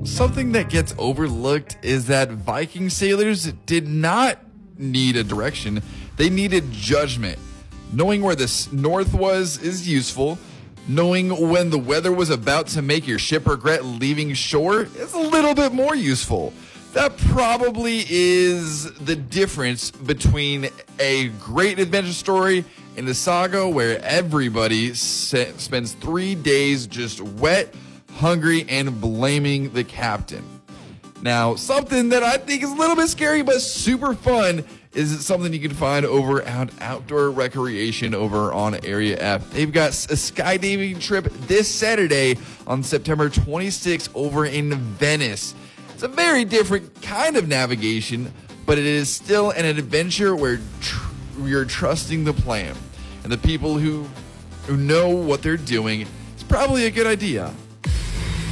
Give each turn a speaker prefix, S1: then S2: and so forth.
S1: something that gets overlooked is that Viking sailors did not need a direction. They needed judgment. Knowing where the north was is useful. Knowing when the weather was about to make your ship regret leaving shore is a little bit more useful. That probably is the difference between a great adventure story and a saga where everybody spends 3 days just wet, hungry, and blaming the captain. Now, something that I think is a little bit scary but super fun is something you can find over at Outdoor Recreation over on Area F. They've got a skydiving trip this Saturday on September 26th over in Venice. It's a very different kind of navigation, but it is still an adventure where you're trusting the plan. And the people who know what they're doing, it's probably a good idea.